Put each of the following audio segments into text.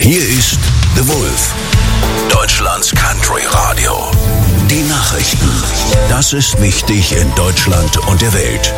Hier ist The Wolf, Deutschlands Country Radio. Die Nachrichten. Das ist wichtig in Deutschland und der Welt.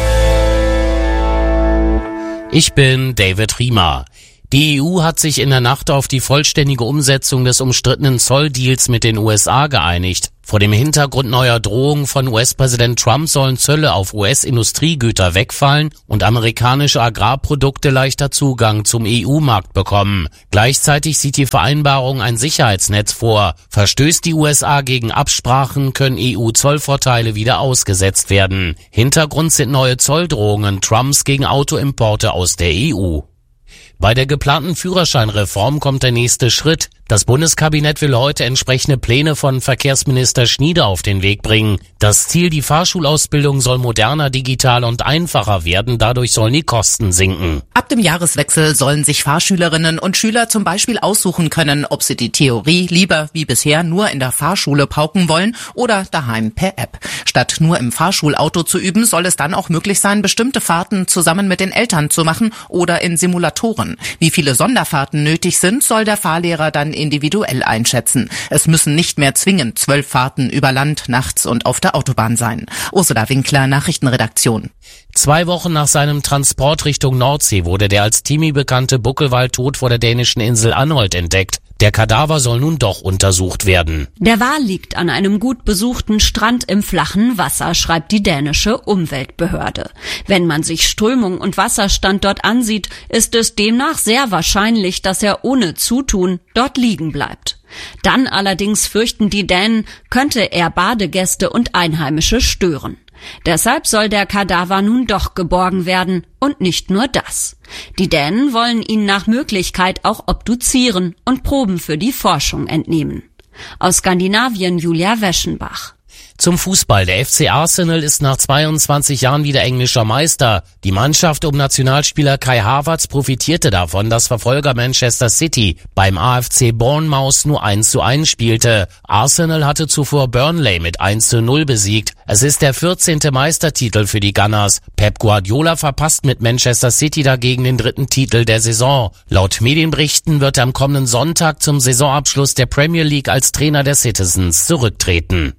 Ich bin David Riemer. Die EU hat sich in der Nacht auf die vollständige Umsetzung des umstrittenen Zolldeals mit den USA geeinigt. Vor dem Hintergrund neuer Drohungen von US-Präsident Trump sollen Zölle auf US-Industriegüter wegfallen und amerikanische Agrarprodukte leichter Zugang zum EU-Markt bekommen. Gleichzeitig sieht die Vereinbarung ein Sicherheitsnetz vor. Verstößt die USA gegen Absprachen, können EU-Zollvorteile wieder ausgesetzt werden. Hintergrund sind neue Zolldrohungen Trumps gegen Autoimporte aus der EU. Bei der geplanten Führerscheinreform kommt der nächste Schritt. Das Bundeskabinett will heute entsprechende Pläne von Verkehrsminister Schnieder auf den Weg bringen. Das Ziel, die Fahrschulausbildung soll moderner, digitaler und einfacher werden. Dadurch sollen die Kosten sinken. Ab dem Jahreswechsel sollen sich Fahrschülerinnen und Schüler zum Beispiel aussuchen können, ob sie die Theorie lieber wie bisher nur in der Fahrschule pauken wollen oder daheim per App. Statt nur im Fahrschulauto zu üben, soll es dann auch möglich sein, bestimmte Fahrten zusammen mit den Eltern zu machen oder in Simulatoren. Wie viele Sonderfahrten nötig sind, soll der Fahrlehrer dann individuell einschätzen. Es müssen nicht mehr zwingend 12 Fahrten über Land, nachts und auf der Autobahn sein. Ursula Winkler, Nachrichtenredaktion. 2 Wochen nach seinem Transport Richtung Nordsee wurde der als Timi bekannte Buckelwal tot vor der dänischen Insel Anholt entdeckt. Der Kadaver soll nun doch untersucht werden. Der Wal liegt an einem gut besuchten Strand im flachen Wasser, schreibt die dänische Umweltbehörde. Wenn man sich Strömung und Wasserstand dort ansieht, ist es demnach sehr wahrscheinlich, dass er ohne Zutun dort liegen bleibt. Dann allerdings fürchten die Dänen, könnte er Badegäste und Einheimische stören. Deshalb soll der Kadaver nun doch geborgen werden und nicht nur das. Die Dänen wollen ihn nach Möglichkeit auch obduzieren und Proben für die Forschung entnehmen. Aus Skandinavien Julia Weschenbach. Zum Fußball. Der FC Arsenal ist nach 22 Jahren wieder englischer Meister. Die Mannschaft um Nationalspieler Kai Havertz profitierte davon, dass Verfolger Manchester City beim AFC Bournemouth nur 1:1 spielte. Arsenal hatte zuvor Burnley mit 1:0 besiegt. Es ist der 14. Meistertitel für die Gunners. Pep Guardiola verpasst mit Manchester City dagegen den 3. Titel der Saison. Laut Medienberichten wird er am kommenden Sonntag zum Saisonabschluss der Premier League als Trainer der Citizens zurücktreten.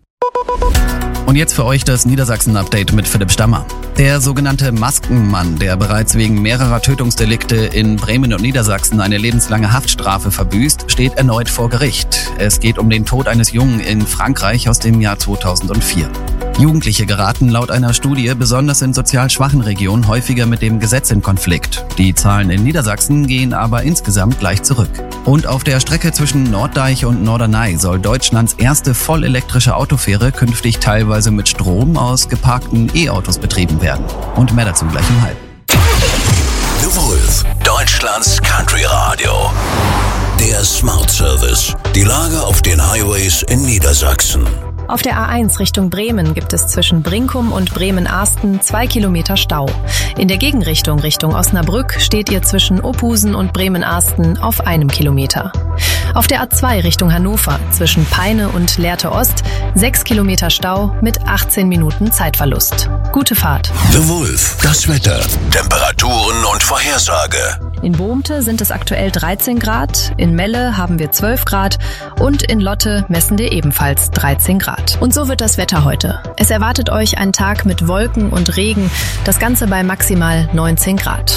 Und jetzt für euch das Niedersachsen-Update mit Philipp Stammer. Der sogenannte Maskenmann, der bereits wegen mehrerer Tötungsdelikte in Bremen und Niedersachsen eine lebenslange Haftstrafe verbüßt, steht erneut vor Gericht. Es geht um den Tod eines Jungen in Frankreich aus dem Jahr 2004. Jugendliche geraten laut einer Studie besonders in sozial schwachen Regionen häufiger mit dem Gesetz in Konflikt. Die Zahlen in Niedersachsen gehen aber insgesamt leicht zurück. Und auf der Strecke zwischen Norddeich und Norderney soll Deutschlands erste vollelektrische Autofähre künftig teilweise mit Strom aus geparkten E-Autos betrieben werden. Und mehr dazu gleich um 12:30. The Wolf, Deutschlands Country Radio. Der Smart Service. Die Lage auf den Highways in Niedersachsen. Auf der A1 Richtung Bremen gibt es zwischen Brinkum und Bremen-Arsten 2 Kilometer Stau. In der Gegenrichtung Richtung Osnabrück steht ihr zwischen Ophusen und Bremen-Arsten auf 1 Kilometer. Auf der A2 Richtung Hannover zwischen Peine und Lehrte Ost 6 Kilometer Stau mit 18 Minuten Zeitverlust. Gute Fahrt. The Wolf, das Wetter, Temperaturen und Vorhersage. In Bohmte sind es aktuell 13 Grad, in Melle haben wir 12 Grad und in Lotte messen wir ebenfalls 13 Grad. Und so wird das Wetter heute. Es erwartet euch ein Tag mit Wolken und Regen, das Ganze bei maximal 19 Grad.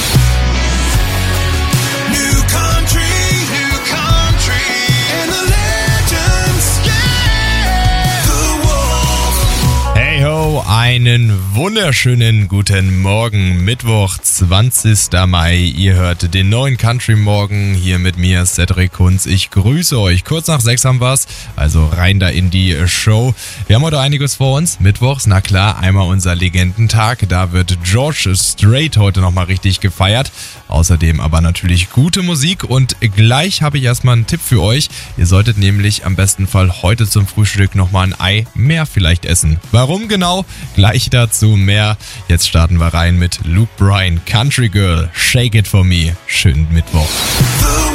Einen wunderschönen guten Morgen, Mittwoch, 20. Mai. Ihr hört den neuen Country Morgen hier mit mir, Cedric Kunz. Ich grüße euch. Kurz nach 6 haben wir's, also rein da in die Show. Wir haben heute einiges vor uns. Mittwochs, na klar, einmal unser Legendentag. Da wird George Strait heute nochmal richtig gefeiert. Außerdem aber natürlich gute Musik und gleich habe ich erstmal einen Tipp für euch. Ihr solltet nämlich am besten Fall heute zum Frühstück nochmal ein Ei mehr vielleicht essen. Warum genau? Gleich dazu mehr. Jetzt starten wir rein mit Luke Bryan, Country Girl, Shake It For Me. Schönen Mittwoch.